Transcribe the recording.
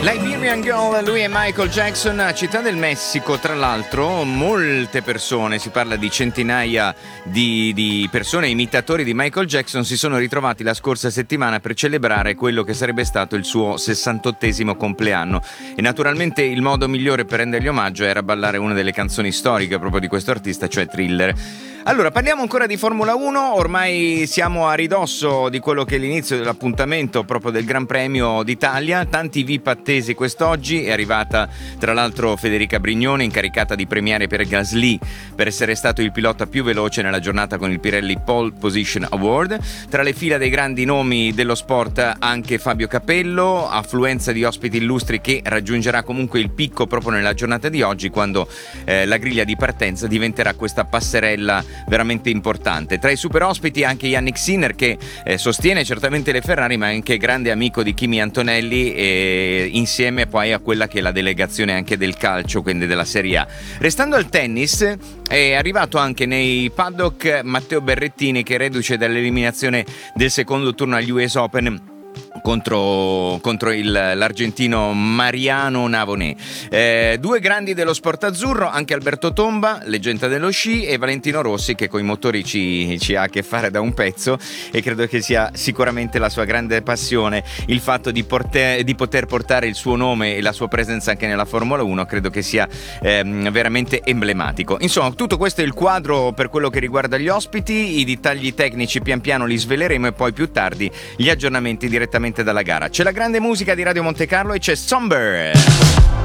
Liberian Girl, lui è Michael Jackson, Città del Messico. Tra l'altro molte persone, si parla di centinaia di persone, imitatori di Michael Jackson, si sono ritrovati la scorsa settimana per celebrare quello che sarebbe stato il suo 68esimo compleanno, e naturalmente il modo migliore per rendergli omaggio era ballare una delle canzoni storiche proprio di questo artista, cioè Thriller. Allora, parliamo ancora di Formula 1, ormai siamo a ridosso di quello che è l'inizio dell'appuntamento proprio del Gran Premio d'Italia, tanti VIP attesi quest'oggi, è arrivata tra l'altro Federica Brignone, incaricata di premiare per Gasly per essere stato il pilota più veloce nella giornata con il Pirelli Pole Position Award. Tra le fila dei grandi nomi dello sport anche Fabio Capello, affluenza di ospiti illustri che raggiungerà comunque il picco proprio nella giornata di oggi, quando la griglia di partenza diventerà questa passerella veramente importante. Tra i super ospiti anche Yannick Sinner, che sostiene certamente le Ferrari ma è anche grande amico di Kimi Antonelli, insieme poi a quella che è la delegazione anche del calcio, quindi della Serie A. Restando al tennis, è arrivato anche nei paddock Matteo Berrettini, che reduce dall'eliminazione del secondo turno agli US Open contro l'argentino Mariano Navone. Due grandi dello sport azzurro, anche Alberto Tomba, leggenda dello sci, e Valentino Rossi, che con i motori ci ha a che fare da un pezzo, e credo che sia sicuramente la sua grande passione il fatto di poter portare il suo nome e la sua presenza anche nella Formula 1. Credo che sia veramente emblematico. Insomma, tutto questo è il quadro per quello che riguarda gli ospiti. I dettagli tecnici pian piano li sveleremo, e poi più tardi gli aggiornamenti direttamente dalla gara. C'è la grande musica di Radio Monte Carlo e c'è Somber.